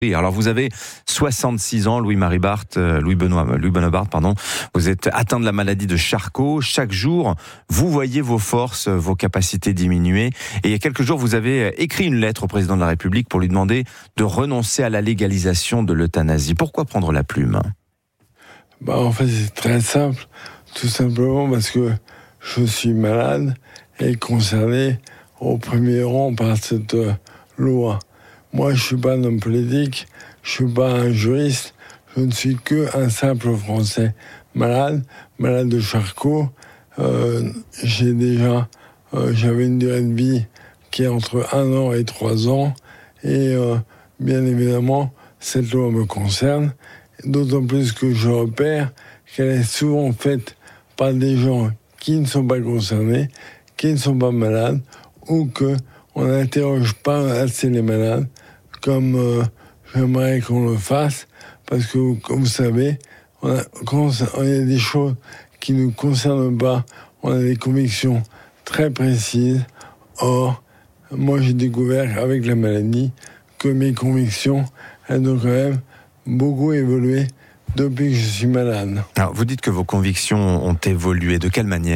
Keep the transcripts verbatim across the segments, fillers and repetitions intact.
Oui, alors vous avez soixante-six ans, Louis-Marie Barthes, euh, Louis-Benoît, Louis-Benoît Barthes, pardon. Vous êtes atteint de la maladie de Charcot. Chaque jour, vous voyez vos forces, vos capacités diminuer. Et il y a quelques jours, vous avez écrit une lettre au président de la République pour lui demander de renoncer à la légalisation de l'euthanasie. Pourquoi prendre la plume ? Bah, en fait, c'est très simple. Tout simplement parce que je suis malade et concerné au premier rang par cette euh, loi. Moi, je suis pas un homme politique, je suis pas un juriste, je ne suis que un simple Français malade, malade de Charcot. Euh, j'ai déjà, euh, j'avais une durée de vie qui est entre un an et trois ans, et euh, bien évidemment, cette loi me concerne, d'autant plus que je repère qu'elle est souvent faite par des gens qui ne sont pas concernés, qui ne sont pas malades, ou que on n'interroge pas assez les malades, comme euh, j'aimerais qu'on le fasse, parce que, comme vous savez, on a, quand il y a des choses qui ne nous concernent pas, on a des convictions très précises. Or, moi j'ai découvert avec la maladie que mes convictions, elles ont quand même beaucoup évolué depuis que je suis malade. Alors, vous dites que vos convictions ont évolué. De quelle manière ?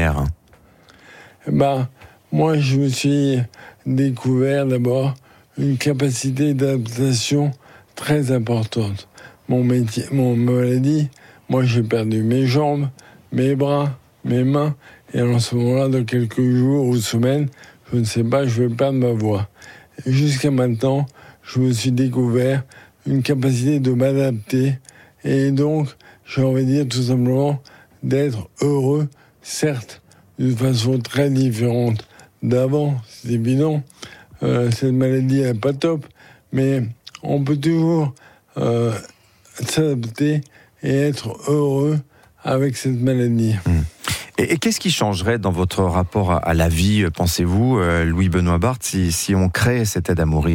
Ben, moi, je me suis découvert d'abord une capacité d'adaptation très importante. Mon métier, mon maladie, moi j'ai perdu mes jambes, mes bras, mes mains, et en ce moment-là, dans quelques jours ou semaines, je ne sais pas, je vais perdre ma voix. Et jusqu'à maintenant, je me suis découvert une capacité de m'adapter, et donc, j'ai envie de dire tout simplement d'être heureux, certes, d'une façon très différente d'avant, c'est évident. Euh, cette maladie n'est pas top, mais on peut toujours euh, s'adapter et être heureux avec cette maladie. Mmh. Et, et qu'est-ce qui changerait dans votre rapport à, à la vie, pensez-vous, euh, Louis-Benoît Barthes, si, si on crée cette aide à mourir ?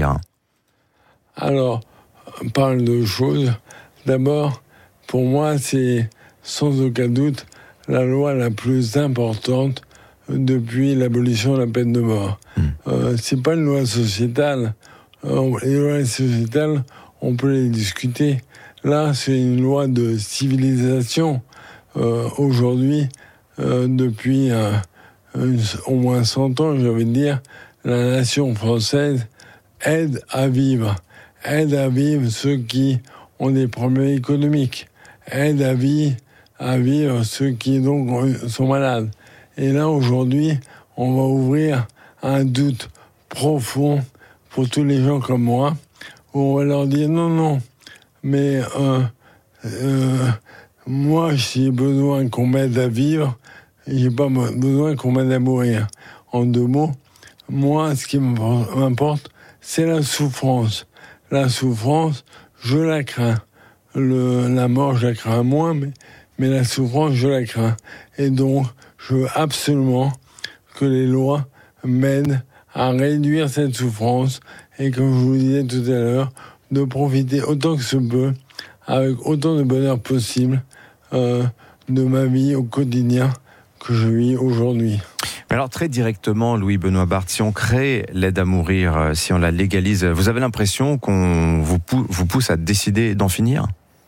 Alors, on parle de choses. D'abord, pour moi, c'est sans aucun doute la loi la plus importante depuis l'abolition de la peine de mort. Mmh. Euh, c'est pas une loi sociétale. Euh, les lois sociétales, on peut les discuter. Là, c'est une loi de civilisation. Euh, aujourd'hui, euh, depuis euh, une, au moins cent ans, j'ai envie de dire, la nation française aide à vivre. Aide à vivre ceux qui ont des problèmes économiques. Aide à vivre, à vivre ceux qui donc sont malades. Et là, aujourd'hui, on va ouvrir un doute profond pour tous les gens comme moi, où on va leur dire non, non, mais euh, euh, moi, j'ai besoin qu'on m'aide à vivre, j'ai pas besoin qu'on m'aide à mourir. En deux mots, moi, ce qui m'importe, c'est la souffrance. La souffrance, je la crains. Le, la mort, je la crains moins, mais, mais la souffrance, je la crains. Et donc, je veux absolument que les lois m'aident à réduire cette souffrance et, comme je vous le disais tout à l'heure, de profiter autant que se peut, avec autant de bonheur possible, euh, de ma vie au quotidien que je vis aujourd'hui. Mais alors, très directement, Louis-Benoît Barthes, si on crée l'aide à mourir, si on la légalise, vous avez l'impression qu'on vous, pou- vous pousse à décider d'en finir ?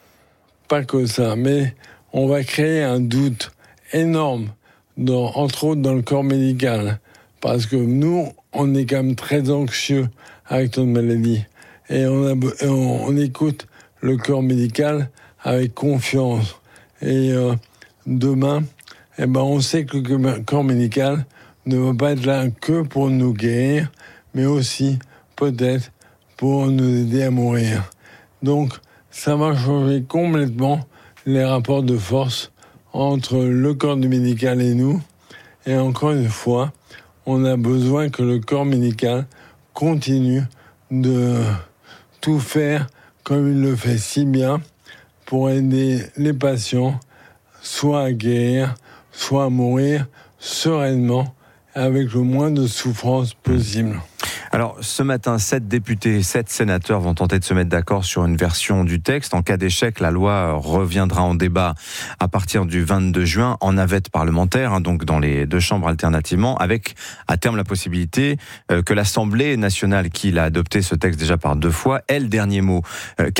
Pas que ça, mais on va créer un doute énorme, dans, entre autres dans le corps médical, parce que nous, on est quand même très anxieux avec notre maladie, et on, a, et on, on écoute le corps médical avec confiance. Et euh, demain, eh ben, on sait que le corps médical ne va pas être là que pour nous guérir, mais aussi peut-être pour nous aider à mourir. Donc, ça va changer complètement les rapports de force entre le corps du médical et nous. Et encore une fois, on a besoin que le corps médical continue de tout faire comme il le fait si bien pour aider les patients soit à guérir, soit à mourir sereinement avec le moins de souffrance possible. Alors, ce matin, sept députés, sept sénateurs vont tenter de se mettre d'accord sur une version du texte. En cas d'échec, la loi reviendra en débat à partir du vingt-deux juin en navette parlementaire, hein, donc dans les deux chambres alternativement, avec à terme la possibilité euh, que l'Assemblée nationale, qui l'a adopté ce texte déjà par deux fois, ait le dernier mot. Euh,